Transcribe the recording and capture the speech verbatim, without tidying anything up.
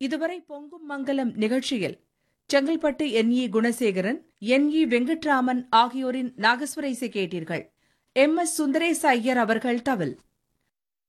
இதுவரை பொங்கும் மங்கலம் நிகழ்ச்சியில் செங்கல்பட்டு என் இ குணசேகரன், என் இ வெங்கட்ராமன் ஆகியோரின் நாகஸ்வர இசை கேட்டீர்கள். எம் எஸ் சுந்தரேச ஐயர் அவர்கள் தவில்.